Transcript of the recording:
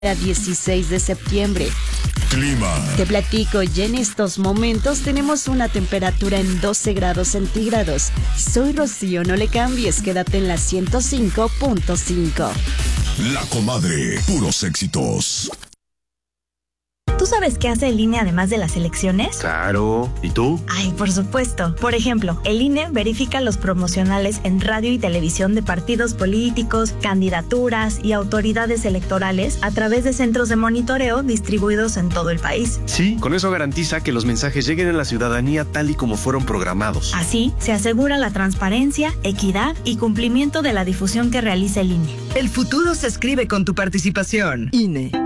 a 16 de septiembre. Clima. Te platico, y en estos momentos tenemos una temperatura en 12 grados centígrados. Soy Rocío, no le cambies, quédate en la 105.5. La Comadre, puros éxitos. ¿Tú sabes qué hace el INE además de las elecciones? Claro. ¿Y tú? Ay, por supuesto. Por ejemplo, el INE verifica los promocionales en radio y televisión de partidos políticos, candidaturas y autoridades electorales a través de centros de monitoreo distribuidos en todo el país. Sí, con eso garantiza que los mensajes lleguen a la ciudadanía tal y como fueron programados. Así, se asegura la transparencia, equidad y cumplimiento de la difusión que realiza el INE. El futuro se escribe con tu participación. INE.